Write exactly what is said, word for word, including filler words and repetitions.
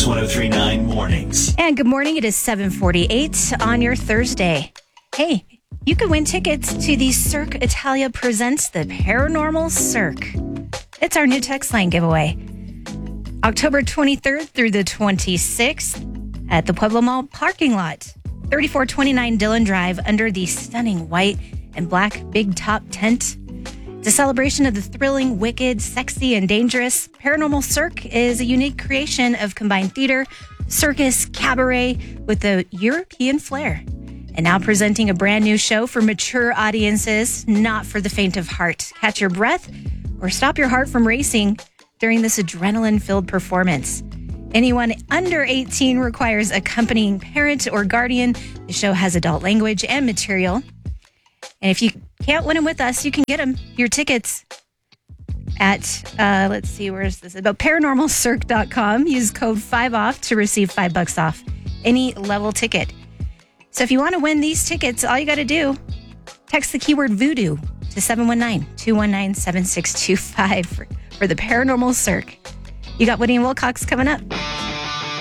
one oh three point nine Mornings. And good morning. It is seven forty-eight on your Thursday. Hey, you could win tickets to the Cirque Italia Presents the Paranormal Cirque. It's our new text line giveaway. October twenty-third through the twenty-sixth at the Pueblo Mall parking lot. thirty-four twenty-nine Dillon Drive under the stunning white and black big top tent. It's a celebration of the thrilling, wicked, sexy, and dangerous. Paranormal Cirque is a unique creation of combined theater, circus, cabaret with a European flair. And now presenting a brand new show for mature audiences, not for the faint of heart. Catch your breath or stop your heart from racing during this adrenaline-filled performance. Anyone under eighteen requires accompanying parent or guardian. The show has adult language and material. And if you can't win them with us, you can get them, your tickets, at, uh, let's see, where is this? About paranormal cirque dot com. Use code five off to receive five bucks off any level ticket. So if you want to win these tickets, all you got to do, text the keyword voodoo to seven one nine, two one nine, seven six two five for, for the Paranormal Cirque. You got Woody and Wilcox coming up.